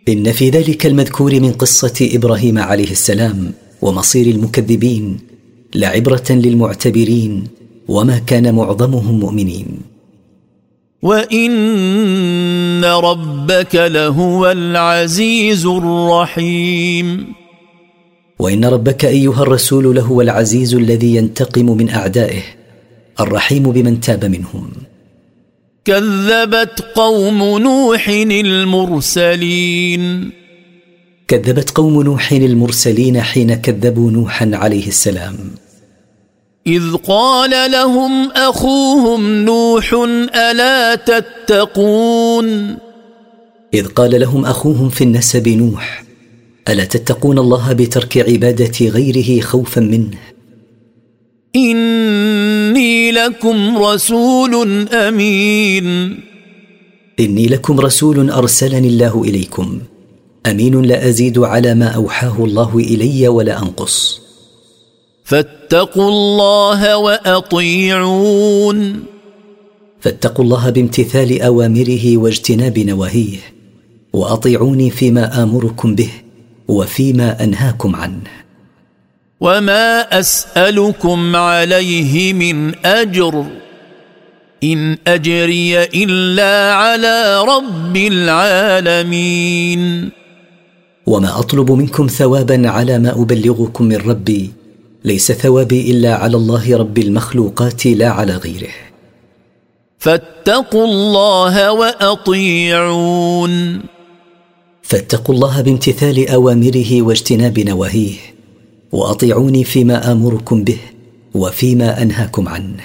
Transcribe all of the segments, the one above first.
إن في ذلك المذكور من قصة إبراهيم عليه السلام ومصير المكذبين لعبرة للمعتبرين، وما كان معظمهم مؤمنين. وإن ربك لهو العزيز الرحيم. وإن ربك أيها الرسول لهو العزيز الذي ينتقم من أعدائه، الرحيم بمن تاب منهم. كذبت قوم نوح المرسلين. كذبت قوم نوح المرسلين حين كذبوا نوحا عليه السلام. إذ قال لهم أخوهم نوح ألا تتقون. إذ قال لهم أخوهم في النسب نوح ألا تتقون الله بترك عبادة غيره خوفا منه. إني لكم رسول أمين. إني لكم رسول أرسلني الله إليكم، أمين لا أزيد على ما أوحاه الله إلي ولا أنقص. فاتقوا الله وأطيعون. فاتقوا الله بامتثال أوامره واجتناب نواهيه، وأطيعوني فيما آمركم به وفيما أنهاكم عنه. وما أسألكم عليه من أجر، إن أجري إلا على رب العالمين. وما أطلب منكم ثوابا على ما أبلغكم من ربي، ليس ثوابي إلا على الله رب المخلوقات لا على غيره. فاتقوا الله وأطيعون. فاتقوا الله بامتثال أوامره واجتناب نواهيه، وأطيعوني فيما آمركم به وفيما أنهاكم عنه.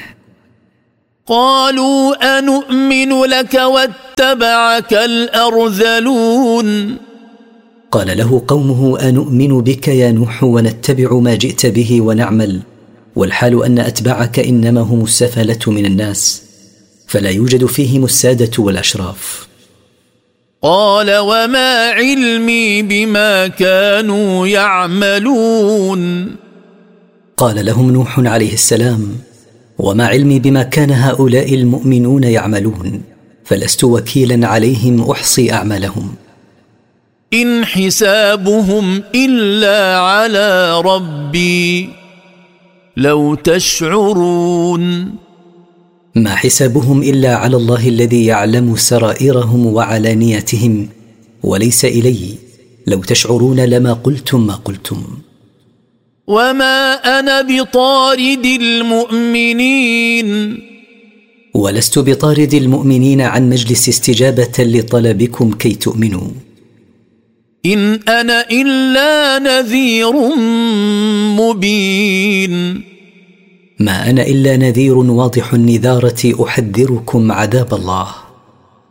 قالوا أنؤمن لك واتبعك الأرذلون. قال له قومه أنؤمن بك يا نوح ونتبع ما جئت به ونعمل، والحال أن أتباعك إنما هم السفلة من الناس، فلا يوجد فيهم السادة والأشراف. قال وما علمي بما كانوا يعملون. قال لهم نوح عليه السلام وما علمي بما كان هؤلاء المؤمنون يعملون، فلست وكيلا عليهم أحصي أعمالهم. إن حسابهم إلا على ربي لو تشعرون. ما حسابهم إلا على الله الذي يعلم سرائرهم وعلانياتهم، وليس إلي، لو تشعرون لما قلتم ما قلتم. وما أنا بطارد المؤمنين. ولست بطارد المؤمنين عن مجلس استجابة لطلبكم كي تؤمنوا. إن أنا إلا نذير مبين. ما أنا إلا نذير واضح النذارة أحذركم عذاب الله.